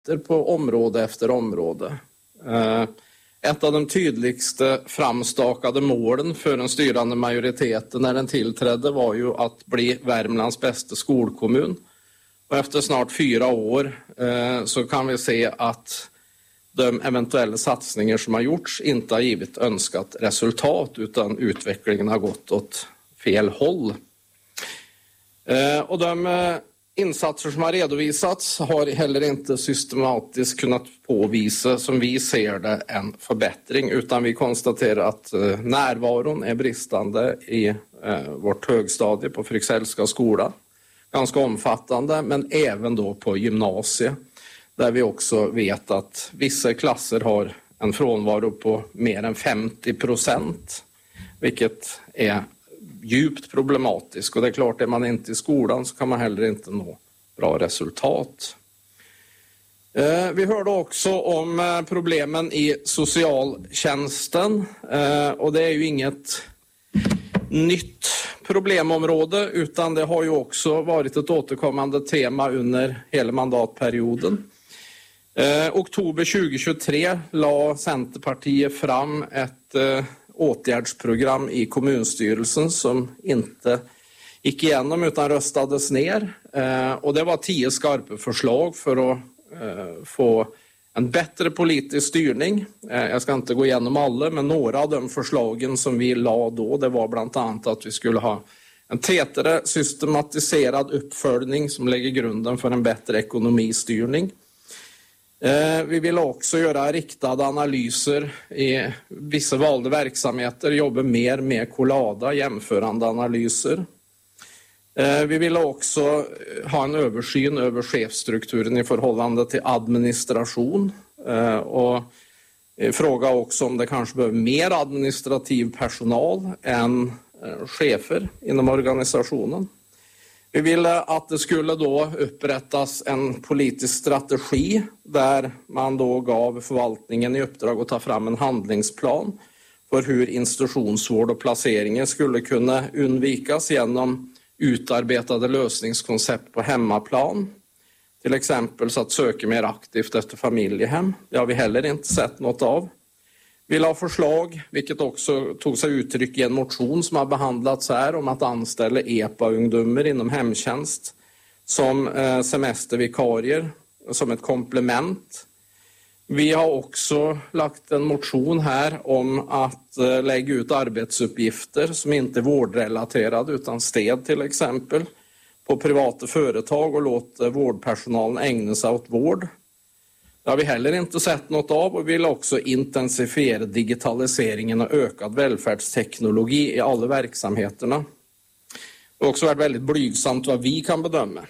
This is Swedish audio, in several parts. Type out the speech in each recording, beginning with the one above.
på område efter område. Ett av de tydligaste framstakade målen för den styrande majoriteten när den tillträdde var ju att bli Värmlands bästa skolkommun. Och efter snart 4 år så kan vi se att de eventuella satsningar som har gjorts inte har givit önskat resultat, utan utvecklingen har gått åt fel håll. Och de insatser som har redovisats har heller inte systematiskt kunnat påvisa, som vi ser det, en förbättring, utan vi konstaterar att närvaron är bristande i vårt högstadie på Fryxellska skola. Ganska omfattande, men även då på gymnasiet, där vi också vet att vissa klasser har en frånvaro på mer än 50%, vilket är djupt problematiskt. Och det är klart, är man inte i skolan så kan man heller inte nå bra resultat. Vi hörde också om problemen i socialtjänsten, och det är ju inget nytt problemområde, utan det har ju också varit ett återkommande tema under hela mandatperioden. Oktober 2023 la Centerpartiet fram ett åtgärdsprogram i kommunstyrelsen som inte gick igenom utan röstades ner. Och det var 10 skarpa förslag för att få en bättre politisk styrning. Jag ska inte gå igenom alla, men några av de förslagen som vi la då, det var bland annat att vi skulle ha en tätare systematiserad uppföljning som lägger grunden för en bättre ekonomistyrning. Vi vill också göra riktade analyser i vissa valda verksamheter, jobba mer med kollada, jämförande analyser. Vi vill också ha en översyn över chefsstrukturen i förhållande till administration och fråga också om det kanske behöver mer administrativ personal än chefer inom organisationen. Vi ville att det skulle då upprättas en politisk strategi där man då gav förvaltningen i uppdrag att ta fram en handlingsplan för hur institutionsvård och placeringar skulle kunna undvikas genom utarbetade lösningskoncept på hemmaplan. Till exempel så att söka mer aktivt efter familjehem. Det har vi heller inte sett något av. Vi la förslag, vilket också tog sig uttryck i en motion som har behandlats här, om att anställa EPA-ungdomar inom hemtjänst som semestervikarier, som ett komplement. Vi har också lagt en motion här om att lägga ut arbetsuppgifter som inte är vårdrelaterade utan städ till exempel på privata företag och låta vårdpersonalen ägna sig åt vård. Det har vi heller inte sett något av, och vi vill också intensifiera digitaliseringen och ökad välfärdsteknologi i alla verksamheterna. Det har också varit väldigt blygsamt vad vi kan bedöma.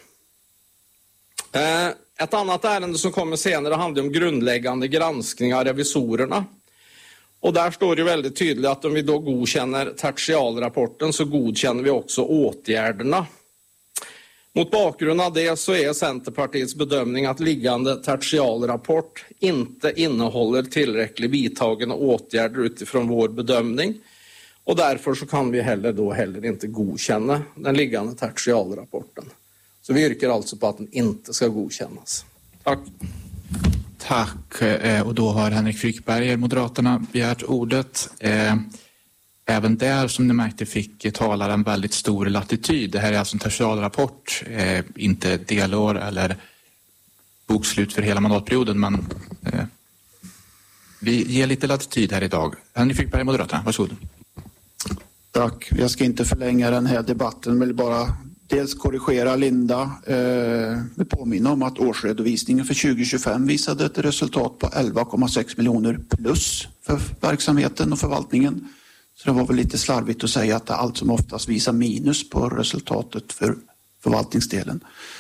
Ett annat ärende som kommer senare handlar om grundläggande granskning av revisorerna. Och där står det väldigt tydligt att om vi då godkänner tertialrapporten så godkänner vi också åtgärderna. Mot bakgrund av det så är Centerpartiets bedömning att liggande tertialrapport inte innehåller tillräckligt vidtagna åtgärder utifrån vår bedömning. Och därför så kan vi heller inte godkänna den liggande tertialrapporten. Så vi yrkar alltså på att den inte ska godkännas. Tack. Tack. Och då har Henrik Frykberg, Moderaterna, begärt ordet. Även där, som ni märkte, fick talaren väldigt stor latitud. Det här är alltså en tertialrapport, inte delår eller bokslut för hela mandatperioden, men vi ger lite latitud här idag. Henrik Frykberg, Moderaterna, varsågod. Tack. Jag ska inte förlänga den här debatten, men bara dels korrigera Linda. Vi påminner om att årsredovisningen för 2025 visade ett resultat på 11,6 miljoner plus för verksamheten och förvaltningen. Så det var väl lite slarvigt att säga att det allt som oftast visar minus på resultatet för förvaltningsdelen.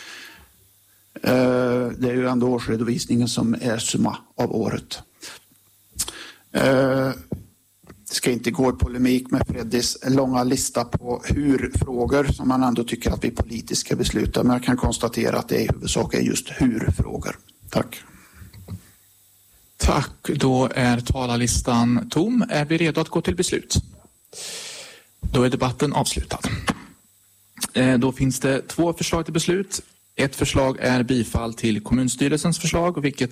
Det är ju ändå årsredovisningen som är summa av året. Ska inte gå i polemik med Freddys långa lista på hur-frågor som man ändå tycker att vi politiskt ska besluta. Men jag kan konstatera att det i huvudsak är just hur-frågor. Tack. Tack. Då är talarlistan tom. Är vi redo att gå till beslut? Då är debatten avslutad. Då finns det 2 förslag till beslut. Ett förslag är bifall till kommunstyrelsens förslag, vilket